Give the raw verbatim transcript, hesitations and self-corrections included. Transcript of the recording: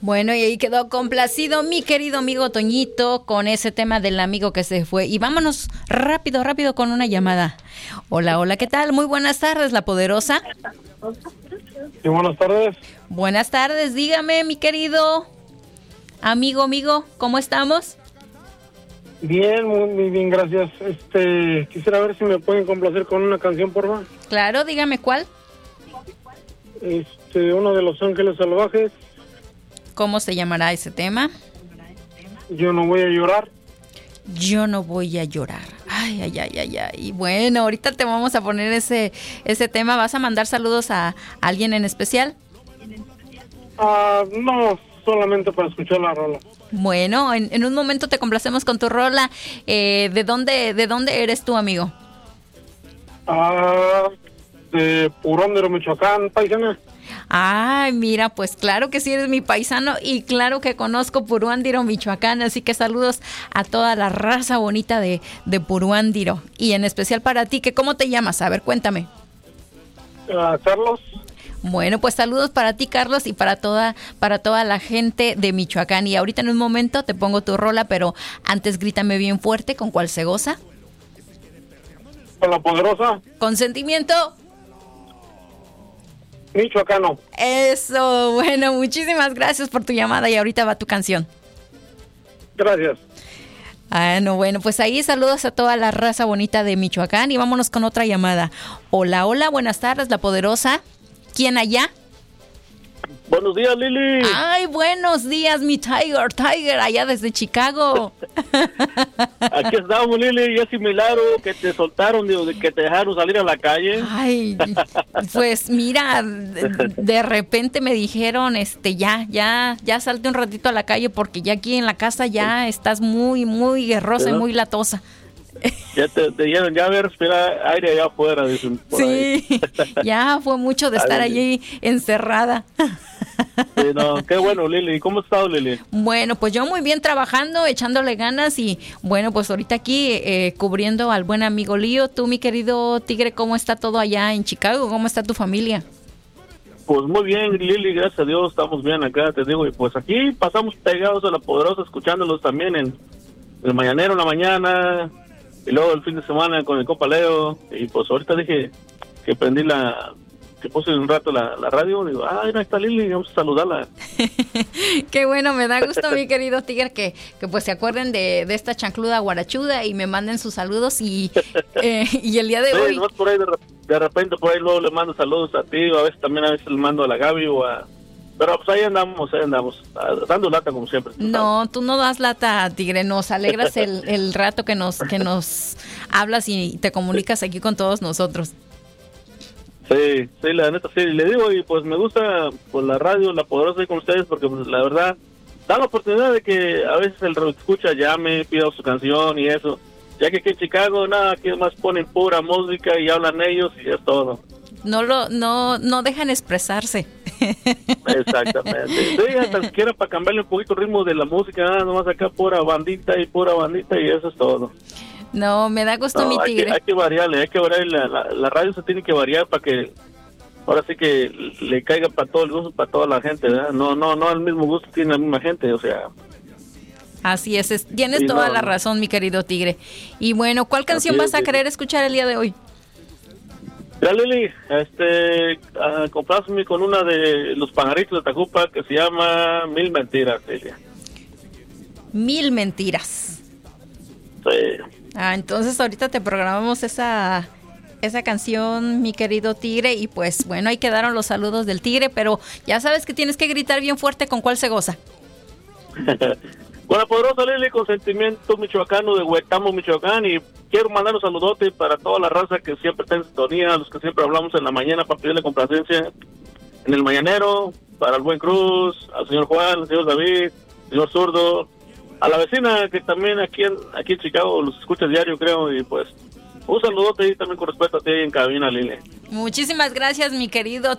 Bueno, y ahí quedó complacido mi querido amigo Toñito con ese tema del amigo que se fue. Y vámonos rápido, rápido con una llamada. Hola, hola, ¿qué tal? Muy buenas tardes, La Poderosa. Sí, buenas tardes. Buenas tardes, dígame, mi querido amigo, amigo, ¿cómo estamos? Bien, muy, muy bien, gracias. Este, quisiera ver si me pueden complacer con una canción, por favor. Claro, dígame cuál. Este, uno de Los Ángeles Salvajes. ¿Cómo se llamará ese tema? Yo no voy a llorar. Yo no voy a llorar. Ay, ay, ay, ay, ay. Y bueno, ahorita te vamos a poner ese ese tema. ¿Vas a mandar saludos a alguien en especial? Ah, no, solamente para escuchar la rola. Bueno, en, en un momento te complacemos con tu rola. Eh, ¿de dónde de dónde eres tú, amigo? Ah, de Puróndero, Michoacán, paisana. Ay, mira, pues claro que sí eres mi paisano y claro que conozco Puruándiro, Michoacán, así que saludos a toda la raza bonita de, de Puruándiro y en especial para ti, que ¿cómo te llamas? A ver, cuéntame. Uh, Carlos. Bueno, pues saludos para ti, Carlos, y para toda para toda la gente de Michoacán. Y ahorita en un momento te pongo tu rola, pero antes grítame bien fuerte, ¿con cuál se goza? Con La Poderosa. Con sentimiento michoacano. Eso, bueno, muchísimas gracias por tu llamada y ahorita va tu canción. Gracias. Ah, no, bueno, pues ahí saludos a toda la raza bonita de Michoacán y vámonos con otra llamada. Hola, hola, buenas tardes, La Poderosa. ¿Quién allá? Buenos días, Lili. Ay, buenos días, mi Tiger, Tiger, allá desde Chicago. Aquí estamos, Lili, y es milagro que te soltaron, digo, que te dejaron salir a la calle. Ay, pues mira, de, de repente me dijeron, este, ya, ya, ya salte un ratito a la calle porque ya aquí en la casa ya estás muy, muy guerrosa y muy latosa. Ya te, te dieron, ya ver, respirar aire allá afuera, dicen. Por sí, ahí. Ya fue mucho de estar allí encerrada. Sí, no, qué bueno, Lili. ¿Cómo has estado, Lili? Bueno, pues yo muy bien trabajando, echándole ganas y bueno, pues ahorita aquí eh, cubriendo al buen amigo Lío. Tú, mi querido Tigre, ¿cómo está todo allá en Chicago? ¿Cómo está tu familia? Pues muy bien, Lili, gracias a Dios, estamos bien acá, te digo, y pues aquí pasamos pegados a La Poderosa, escuchándolos también en el mañanero en la mañana, y luego el fin de semana con el compa Leo, y pues ahorita dije que prendí la, que puse un rato la, la radio, digo, ah, ahí está Lili, vamos a saludarla. Qué bueno, me da gusto, mi querido Tigre, que, que pues se acuerden de, de esta chancluda guarachuda y me manden sus saludos y, eh, y el día de sí, hoy... No, por ahí de, de repente por ahí luego le mando saludos a ti, o a veces también a veces le mando a la Gaby o a... Pero pues ahí andamos, ahí andamos, dando lata como siempre. No, tú no das lata, Tigre, nos alegras el, el rato que nos que nos hablas y te comunicas aquí con todos nosotros. Sí, sí, la neta sí, le digo, y pues me gusta pues la radio, La Poderosa, con ustedes, porque pues la verdad, da la oportunidad de que a veces el radio escucha, llame, pida su canción y eso, ya que aquí en Chicago, nada, aquí más ponen pura música y hablan ellos y es todo. No lo, no, no dejan expresarse. Exactamente. Sí, hasta siquiera para cambiarle un poquito el ritmo de la música, nada, nomás acá pura bandita y pura bandita y eso es todo. No, me da gusto, no, mi Tigre. Hay que, hay que variarle, hay que variar, la, la, la radio se tiene que variar para que ahora sí que le caiga para todo el gusto, para toda la gente, ¿verdad? No, no, no, el mismo gusto tiene la misma gente, o sea. Así es, es tienes sí, toda no, la razón, mi querido Tigre. Y bueno, ¿cuál canción vas a sí. querer escuchar el día de hoy? Ya, Lili, este, uh, complázme con una de los pajaritos de Tacupa que se llama Mil Mentiras, Lilia. Mil Mentiras. Sí. Ah, entonces ahorita te programamos esa esa canción, mi querido Tigre, y pues bueno, ahí quedaron los saludos del Tigre, pero ya sabes que tienes que gritar bien fuerte con cuál se goza. Con La Poderosa, Lili, con sentimiento michoacano de Huetamo, Michoacán, y quiero mandar un saludote para toda la raza que siempre está en sintonía, a los que siempre hablamos en la mañana para pedirle complacencia en el mañanero, para el buen Cruz, al señor Juan, al señor David, al señor Zurdo, a la vecina que también aquí en, aquí en Chicago los escucha diario, creo, y pues un saludote y también con respeto a ti en cabina, Lili. Muchísimas gracias, mi querido